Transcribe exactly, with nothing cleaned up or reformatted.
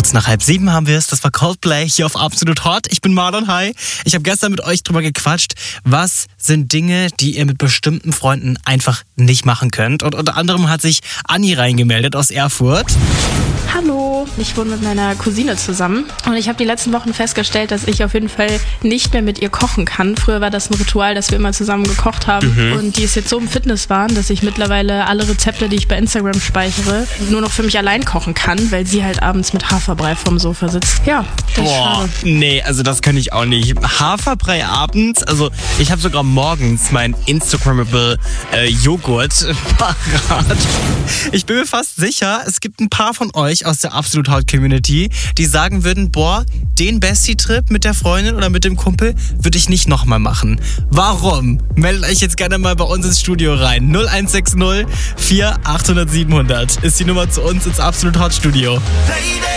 Kurz nach halb sieben haben wir es. Das war Coldplay hier auf Absolut Hot. Ich bin Marlon, hi. Ich habe gestern mit euch drüber gequatscht. Was sind Dinge, die ihr mit bestimmten Freunden einfach nicht machen könnt? Und unter anderem hat sich Anni reingemeldet aus Erfurt. Hallo, ich wohne mit meiner Cousine zusammen und ich habe die letzten Wochen festgestellt, dass ich auf jeden Fall nicht mehr mit ihr kochen kann. Früher war das ein Ritual, dass wir immer zusammen gekocht haben mhm. und die ist jetzt so im Fitnesswahn, dass ich mittlerweile alle Rezepte, die ich bei Instagram speichere, nur noch für mich allein kochen kann, weil sie halt abends mit Haferbrei vorm Sofa sitzt. Ja, das ist schade. Nee, also das kann ich auch nicht. Haferbrei abends, also ich habe sogar morgens mein Instagrammable äh, Joghurt parat. Ich bin mir fast sicher, es gibt ein paar von euch aus der Absolut Hot Community, die sagen würden, boah, den Bestie-Trip mit der Freundin oder mit dem Kumpel würde ich nicht nochmal machen. Warum? Meldet euch jetzt gerne mal bei uns ins Studio rein. null eins sechs null vier achthundert siebenhundert ist die Nummer zu uns ins Absolut Hot Studio.